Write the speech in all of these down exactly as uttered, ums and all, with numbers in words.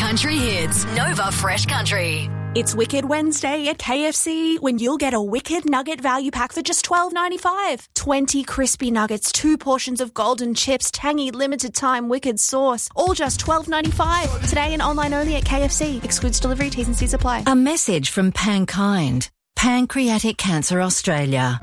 country hits. Nova Fresh Country. It's Wicked Wednesday at K F C when you'll get a Wicked Nugget value pack for just twelve ninety-five. twenty crispy nuggets, two portions of golden chips, tangy limited time Wicked sauce, all just twelve ninety-five. Today and online only at K F C. Excludes delivery, T's and C's apply. A message from Pankind, Pancreatic Cancer Australia.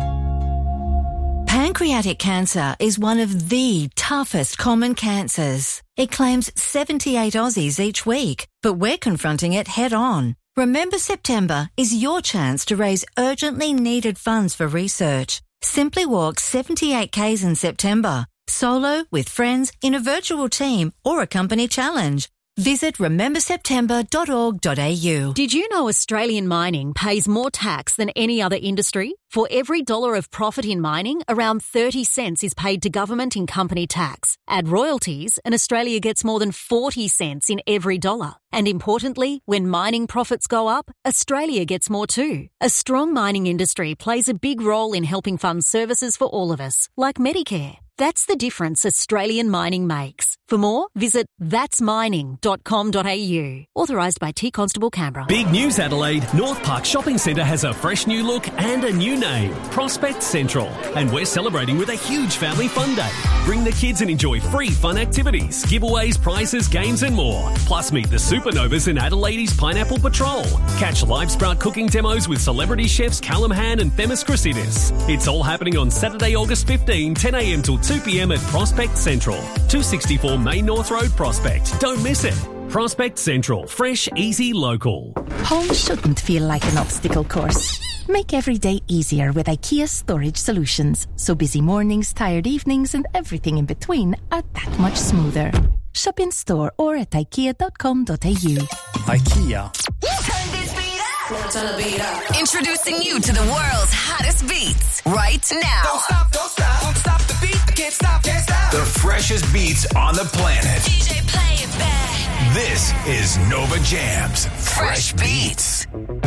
Pancreatic cancer is one of the toughest common cancers. It claims seventy-eight Aussies each week, but we're confronting it head on. Remember September is your chance to raise urgently needed funds for research. Simply walk seventy-eight kays in September, solo, with friends, in a virtual team or a company challenge. Visit remember september dot org dot a u. Did you know Australian mining pays more tax than any other industry? For every dollar of profit in mining, around thirty cents is paid to government in company tax. Add royalties, and Australia gets more than forty cents in every dollar. And importantly, when mining profits go up, Australia gets more too. A strong mining industry plays a big role in helping fund services for all of us, like Medicare. That's the difference Australian mining makes. For more, visit thats mining dot com dot a u. Authorised by T Constable Canberra. Big news, Adelaide. North Park Shopping Centre has a fresh new look and a new name, Prospect Central. And we're celebrating with a huge family fun day. Bring the kids and enjoy free fun activities, giveaways, prizes, games and more. Plus meet the Supernovas in Adelaide's Pineapple Patrol. Catch live sprout cooking demos with celebrity chefs Callum Han and Themis Chrysidis. It's all happening on Saturday, August fifteenth, ten a m till two p m at Prospect Central, two sixty-four Main North Road, Prospect. Don't miss it. Prospect Central. Fresh, easy, local. Home shouldn't feel like an obstacle course. Make every day easier with IKEA Storage Solutions, so busy mornings, tired evenings and everything in between are that much smoother. Shop in store or at ikea dot com dot a u. IKEA. Turn this beat up. Now turn the beat up. Introducing you to the world's hottest beats right now. Don't stop, don't stop, don't stop the beat. I can't stop, can't stop. The freshest beats on the planet. D J, play it back. This is Nova Jams Fresh Beats.